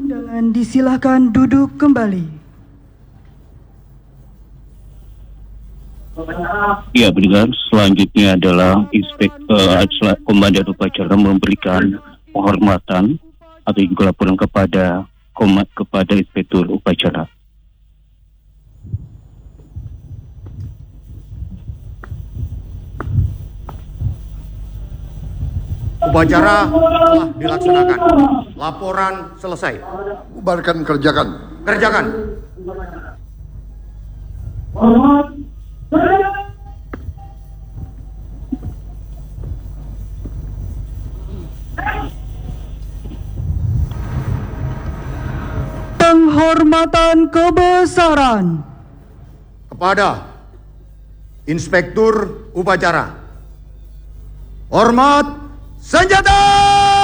Undangan disilahkan duduk kembali. Ya, pendengar, selanjutnya adalah Komandan Upacara memberikan penghormatan atau juga laporan kepada Inspektur Upacara. Upacara telah dilaksanakan. Laporan selesai. Bubarkan, kerjakan. Kerjakan. Penghormatan kebesaran Kepada Inspektur Upacara. Hormat senjata!